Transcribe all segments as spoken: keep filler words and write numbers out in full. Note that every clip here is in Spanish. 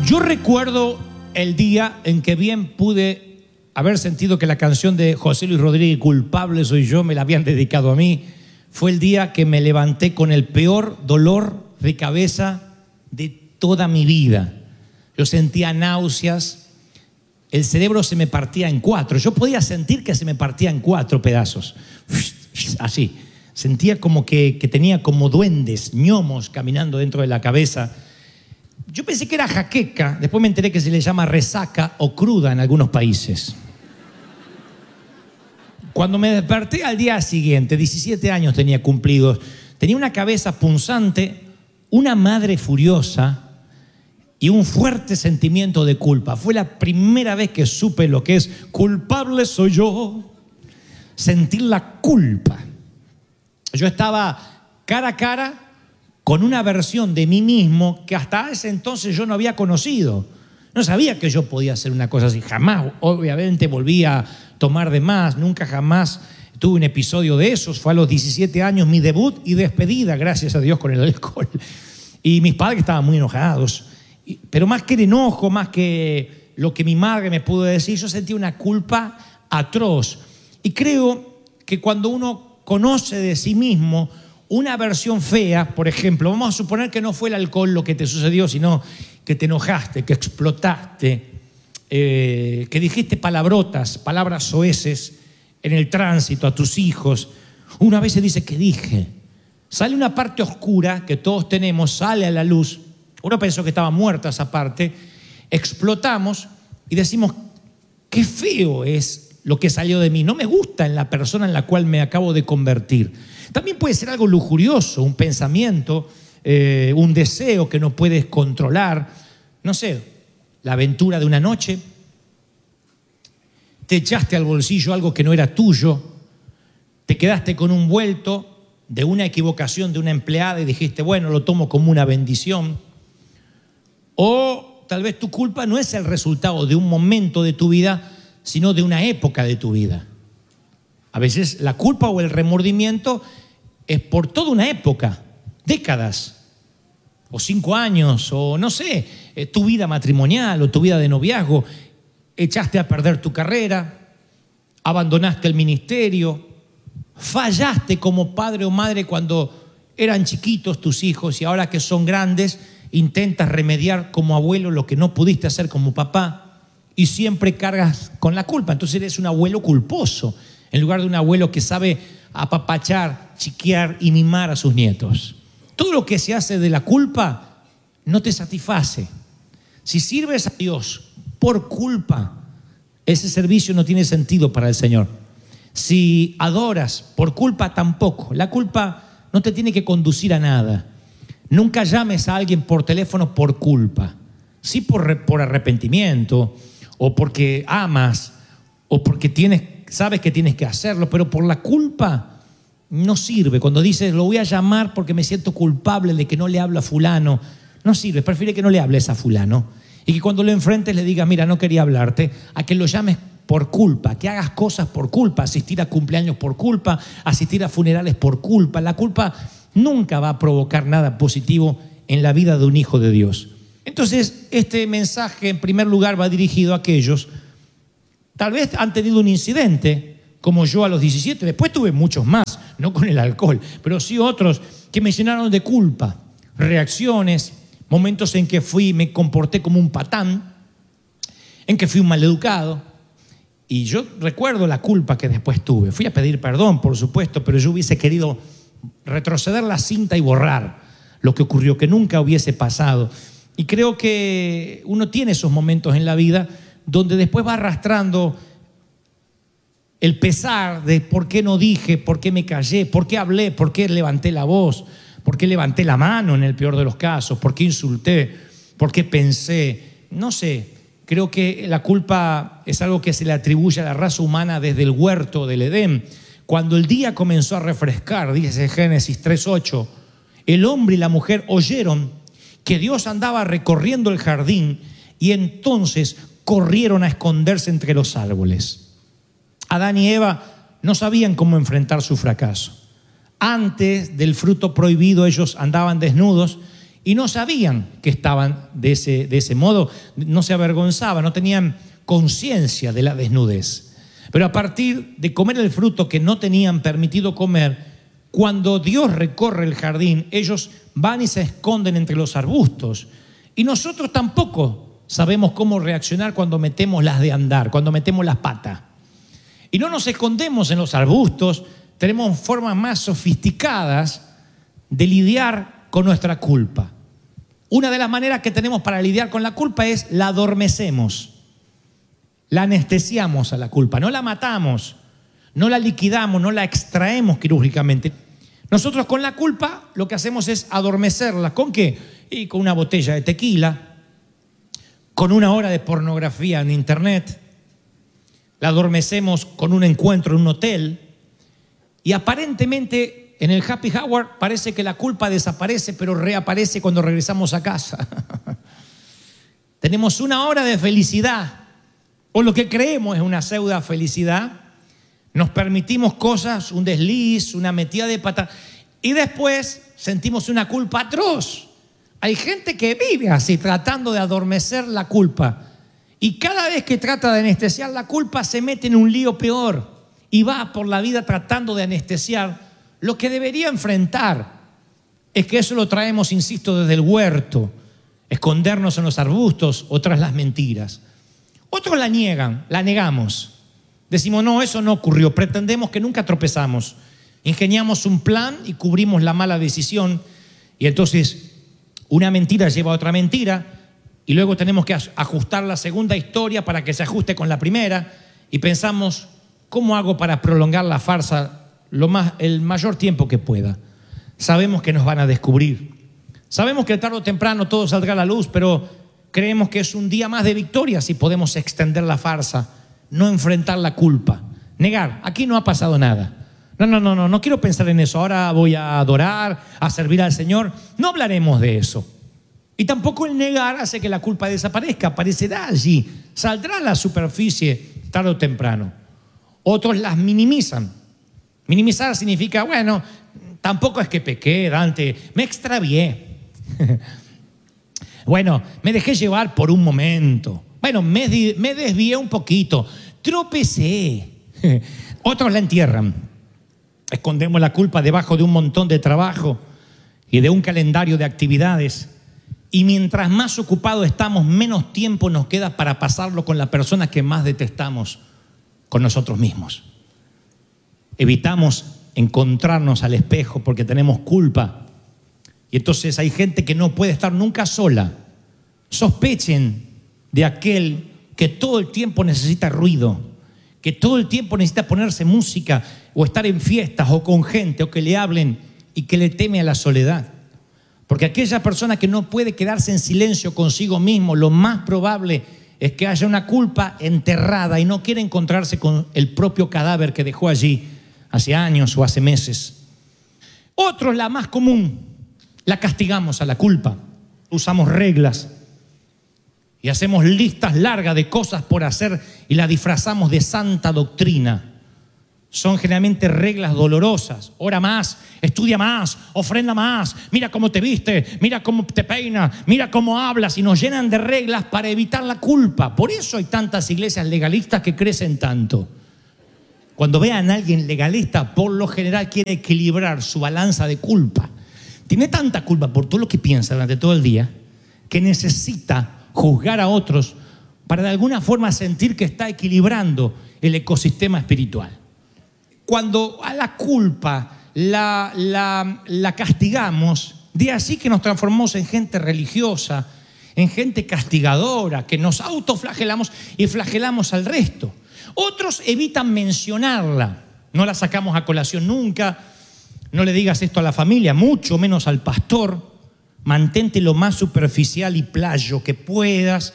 Yo recuerdo el día en que bien pude haber sentido que la canción de José Luis Rodríguez, Culpable soy yo, me la habían dedicado a mí. Fue el día que me levanté con el peor dolor de cabeza de toda mi vida. Yo sentía náuseas, el cerebro se me partía en cuatro. Yo podía sentir que se me partía en cuatro pedazos. Así. Sentía como que, que tenía como duendes, ñomos caminando dentro de la cabeza. Yo pensé que era jaqueca, después me enteré que se le llama resaca o cruda en algunos países. Cuando me desperté al día siguiente, diecisiete años tenía cumplidos, tenía una cabeza punzante, una madre furiosa y un fuerte sentimiento de culpa. Fue la primera vez que supe lo que es culpable soy yo, sentir la culpa. Yo estaba cara a cara con una versión de mí mismo que hasta ese entonces yo no había conocido. No sabía que yo podía hacer una cosa así. Jamás, obviamente, volví a tomar de más. Nunca jamás tuve un episodio de esos. Fue a los diecisiete años mi debut y despedida, gracias a Dios, con el alcohol. Y mis padres estaban muy enojados. Pero más que el enojo, más que lo que mi madre me pudo decir, yo sentí una culpa atroz. Y creo que cuando uno conoce de sí mismo una versión fea, por ejemplo, vamos a suponer que no fue el alcohol lo que te sucedió, sino que te enojaste, que explotaste, eh, que dijiste palabrotas, palabras soeces en el tránsito a tus hijos. Una vez se dice que dije, sale una parte oscura que todos tenemos, sale a la luz. Uno pensó que estaba muerta esa parte, explotamos y decimos, qué feo es lo que salió de mí, no me gusta en la persona en la cual me acabo de convertir. También puede ser algo lujurioso, un pensamiento, eh, un deseo que no puedes controlar. No sé, la aventura de una noche, te echaste al bolsillo algo que no era tuyo, te quedaste con un vuelto de una equivocación de una empleada y dijiste, bueno, lo tomo como una bendición. O tal vez tu culpa no es el resultado de un momento de tu vida, sino de una época de tu vida. A veces la culpa o el remordimiento es por toda una época, décadas, o cinco años, o no sé, tu vida matrimonial o tu vida de noviazgo. Echaste a perder tu carrera, abandonaste el ministerio, fallaste como padre o madre cuando eran chiquitos tus hijos y ahora que son grandes intentas remediar como abuelo lo que no pudiste hacer como papá. Y siempre cargas con la culpa. Entonces eres un abuelo culposo, en lugar de un abuelo que sabe apapachar, chiquear y mimar a sus nietos. Todo lo que se hace de la culpa no te satisface. Si sirves a Dios por culpa, ese servicio no tiene sentido para el Señor. Si adoras por culpa, tampoco. La culpa no te tiene que conducir a nada. Nunca llames a alguien por teléfono por culpa. Sí por, por arrepentimiento, o porque amas, o porque tienes, sabes que tienes que hacerlo, pero por la culpa no sirve. Cuando dices, lo voy a llamar porque me siento culpable de que no le hablo a fulano, no sirve. Prefiere que no le hables a fulano y que cuando lo enfrentes le digas, mira, no quería hablarte, a que lo llames por culpa, que hagas cosas por culpa, asistir a cumpleaños por culpa, asistir a funerales por culpa. La culpa nunca va a provocar nada positivo en la vida de un hijo de Dios. Entonces, este mensaje en primer lugar va dirigido a aquellos, tal vez han tenido un incidente, como yo a los diecisiete, después tuve muchos más, no con el alcohol, pero sí otros que me llenaron de culpa, reacciones, momentos en que fui, me comporté como un patán, en que fui un maleducado, y yo recuerdo la culpa que después tuve. Fui a pedir perdón, por supuesto, pero yo hubiese querido retroceder la cinta y borrar lo que ocurrió, que nunca hubiese pasado. Y creo que uno tiene esos momentos en la vida donde después va arrastrando el pesar de por qué no dije, por qué me callé, por qué hablé, por qué levanté la voz, por qué levanté la mano en el peor de los casos, por qué insulté, por qué pensé. No sé, creo que la culpa es algo que se le atribuye a la raza humana desde el huerto del Edén. Cuando el día comenzó a refrescar, dice Génesis tres ocho, el hombre y la mujer oyeron que Dios andaba recorriendo el jardín y entonces corrieron a esconderse entre los árboles. Adán y Eva no sabían cómo enfrentar su fracaso. Antes del fruto prohibido ellos andaban desnudos y no sabían que estaban de ese, de ese modo, no se avergonzaban, no tenían conciencia de la desnudez. Pero a partir de comer el fruto que no tenían permitido comer, cuando Dios recorre el jardín, ellos van y se esconden entre los arbustos. Y nosotros tampoco sabemos cómo reaccionar cuando metemos las de andar, cuando metemos las patas. Y no nos escondemos en los arbustos, tenemos formas más sofisticadas de lidiar con nuestra culpa. Una de las maneras que tenemos para lidiar con la culpa es la adormecemos, la anestesiamos a la culpa, no la matamos, no la liquidamos, no la extraemos quirúrgicamente. Nosotros con la culpa lo que hacemos es adormecerla. ¿Con qué? Y con una botella de tequila, con una hora de pornografía en internet, la adormecemos con un encuentro en un hotel y aparentemente en el happy hour parece que la culpa desaparece, pero reaparece cuando regresamos a casa. Tenemos una hora de felicidad, o lo que creemos es una pseudo felicidad. Nos permitimos cosas, un desliz, una metida de pata, y después sentimos una culpa atroz. Hay gente que vive así, tratando de adormecer la culpa. Y cada vez que trata de anestesiar la culpa, se mete en un lío peor. Y va por la vida tratando de anestesiar lo que debería enfrentar. Es que eso lo traemos, insisto, desde el huerto. Escondernos en los arbustos o tras las mentiras. Otros la niegan, la negamos. Decimos, no, eso no ocurrió, pretendemos que nunca tropezamos. Ingeniamos un plan y cubrimos la mala decisión. Y entonces una mentira lleva a otra mentira y luego tenemos que ajustar la segunda historia para que se ajuste con la primera y pensamos, ¿cómo hago para prolongar la farsa lo más, el mayor tiempo que pueda? Sabemos que nos van a descubrir. Sabemos que tarde o temprano todo saldrá a la luz, pero creemos que es un día más de victoria si podemos extender la farsa. No enfrentar la culpa, negar, aquí no ha pasado nada. No, no, no, no, no quiero pensar en eso. Ahora voy a adorar, a servir al Señor. No hablaremos de eso. Y tampoco el negar hace que la culpa desaparezca, aparecerá allí, saldrá a la superficie tarde o temprano. Otros las minimizan. Minimizar significa, bueno, tampoco es que pequé, Dante, me extravié. Bueno, me dejé llevar por un momento. Bueno, me, me desvié un poquito, tropecé. Otros la entierran. Escondemos la culpa debajo de un montón de trabajo y de un calendario de actividades. Y mientras más ocupados estamos, menos tiempo nos queda para pasarlo con la persona que más detestamos, con nosotros mismos. Evitamos encontrarnos al espejo porque tenemos culpa. Y entonces hay gente que no puede estar nunca sola. Sospechen de aquel que todo el tiempo necesita ruido, que todo el tiempo necesita ponerse música o estar en fiestas o con gente o que le hablen y que le teme a la soledad. Porque aquella persona que no puede quedarse en silencio consigo mismo, lo más probable es que haya una culpa enterrada y no quiere encontrarse con el propio cadáver que dejó allí hace años o hace meses. Otros, la más común, la castigamos a la culpa. Usamos reglas y hacemos listas largas de cosas por hacer y la disfrazamos de santa doctrina. Son generalmente reglas dolorosas. Ora más, estudia más, ofrenda más, mira cómo te viste, mira cómo te peinas, mira cómo hablas, y nos llenan de reglas para evitar la culpa. Por eso hay tantas iglesias legalistas que crecen tanto. Cuando vean a alguien legalista, por lo general quiere equilibrar su balanza de culpa. Tiene tanta culpa por todo lo que piensa durante todo el día que necesita juzgar a otros para de alguna forma sentir que está equilibrando el ecosistema espiritual. Cuando a la culpa la, la, la castigamos, de así que nos transformamos en gente religiosa, en gente castigadora, que nos autoflagelamos y flagelamos al resto. Otros evitan mencionarla, no la sacamos a colación nunca, no le digas esto a la familia, mucho menos al pastor. Mantente lo más superficial y playo que puedas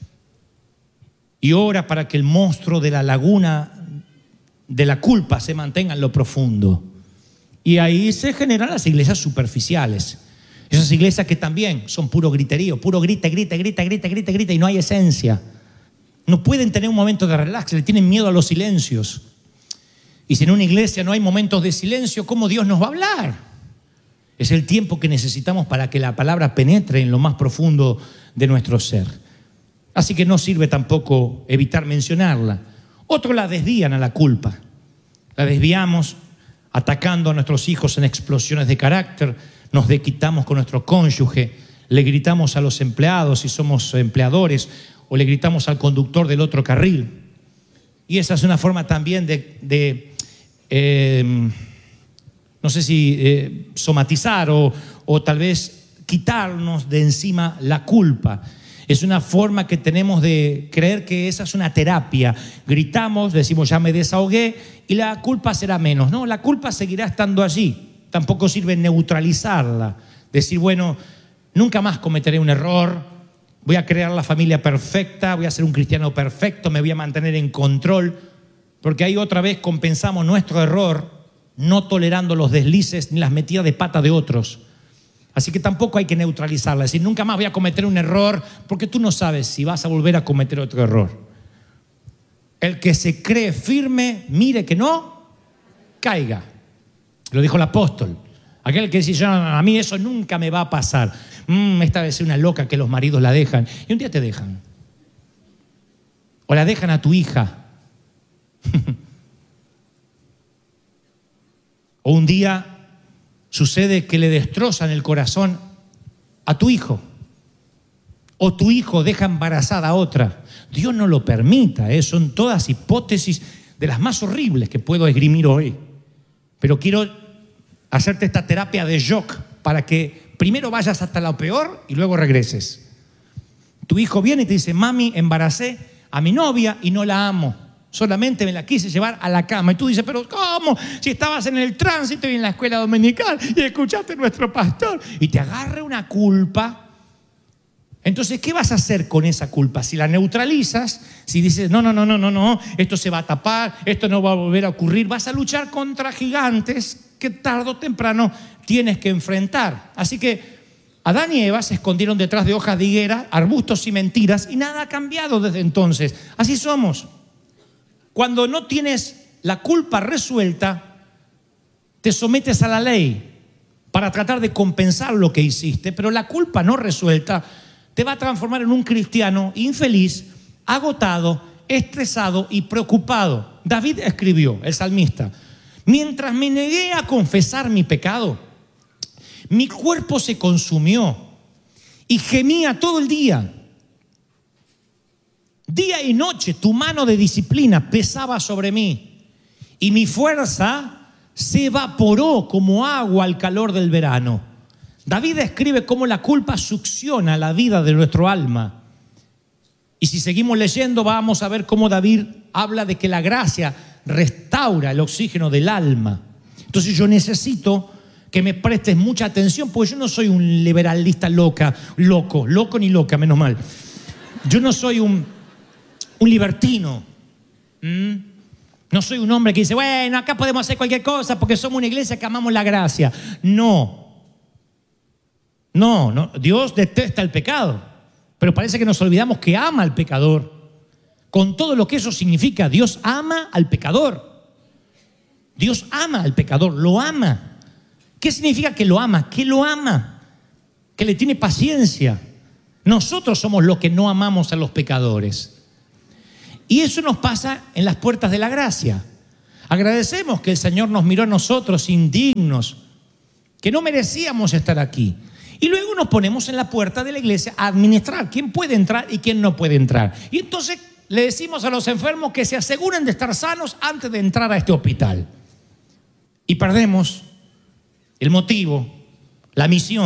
y ora para que el monstruo de la laguna de la culpa se mantenga en lo profundo. Y ahí se generan las iglesias superficiales. Esas iglesias que también son puro griterío, puro grita, grita, grita, grita, grita, grita y no hay esencia. No pueden tener un momento de relax, le tienen miedo a los silencios. Y si en una iglesia no hay momentos de silencio, ¿cómo Dios nos va a hablar? Es el tiempo que necesitamos para que la palabra penetre en lo más profundo de nuestro ser. Así que no sirve tampoco evitar mencionarla. Otros la desvían a la culpa. La desviamos atacando a nuestros hijos en explosiones de carácter, nos desquitamos con nuestro cónyuge, le gritamos a los empleados si somos empleadores o le gritamos al conductor del otro carril. Y esa es una forma también de, de eh, no sé si eh, somatizar o, o tal vez quitarnos de encima la culpa. Es una forma que tenemos de creer que esa es una terapia. Gritamos, decimos ya me desahogué y la culpa será menos. No, la culpa seguirá estando allí. Tampoco sirve neutralizarla. Decir, bueno, nunca más cometeré un error, voy a crear la familia perfecta, voy a ser un cristiano perfecto, me voy a mantener en control. Porque ahí otra vez compensamos nuestro error no tolerando los deslices ni las metidas de pata de otros. Así que tampoco hay que neutralizarla, es decir, nunca más voy a cometer un error, porque tú no sabes si vas a volver a cometer otro error. El que se cree firme, mire que no caiga. Lo dijo el apóstol. Aquel que dice, a mí eso nunca me va a pasar. Mm, esta vez es una loca que los maridos la dejan. Y un día te dejan. O la dejan a tu hija. O un día sucede que le destrozan el corazón a tu hijo. O tu hijo deja embarazada a otra. Dios no lo permita, ¿eh? Son todas hipótesis de las más horribles que puedo esgrimir hoy. Pero quiero hacerte esta terapia de shock para que primero vayas hasta lo peor y luego regreses. Tu hijo viene y te dice, mami, embaracé a mi novia y no la amo. Solamente me la quise llevar a la cama. Y tú dices, pero ¿cómo? Si estabas en el tránsito y en la escuela dominical y escuchaste a nuestro pastor. Y te agarra una culpa. Entonces, ¿qué vas a hacer con esa culpa? Si la neutralizas, si dices, no, no, no, no, no, no, esto se va a tapar, esto no va a volver a ocurrir, vas a luchar contra gigantes que tarde o temprano tienes que enfrentar. Así que Adán y Eva se escondieron detrás de hojas de higuera, arbustos y mentiras, y nada ha cambiado desde entonces. Así somos. Cuando no tienes la culpa resuelta, te sometes a la ley para tratar de compensar lo que hiciste, pero la culpa no resuelta te va a transformar en un cristiano infeliz, agotado, estresado y preocupado. David escribió, el salmista, mientras me negué a confesar mi pecado, mi cuerpo se consumió y gemía todo el día. Día y noche tu mano de disciplina pesaba sobre mí y mi fuerza se evaporó como agua al calor del verano. David escribe cómo la culpa succiona la vida de nuestro alma. Y si seguimos leyendo vamos a ver cómo David habla de que la gracia restaura el oxígeno del alma. Entonces yo necesito que me prestes mucha atención, porque yo no soy un liberalista loca, loco, loco ni loca, menos mal. Yo no soy un, un libertino. ¿Mm? No soy un hombre que dice, bueno, acá podemos hacer cualquier cosa porque somos una iglesia que amamos la gracia. No. No, no, Dios detesta el pecado, pero parece que nos olvidamos que ama al pecador. Con todo lo que eso significa, Dios ama al pecador. Dios ama al pecador, lo ama. ¿Qué significa que lo ama? Que lo ama, que le tiene paciencia. Nosotros somos los que no amamos a los pecadores. Y eso nos pasa en las puertas de la gracia. Agradecemos que el Señor nos miró a nosotros indignos, que no merecíamos estar aquí. Y luego nos ponemos en la puerta de la iglesia a administrar quién puede entrar y quién no puede entrar. Y entonces le decimos a los enfermos que se aseguren de estar sanos antes de entrar a este hospital. Y perdemos el motivo, la misión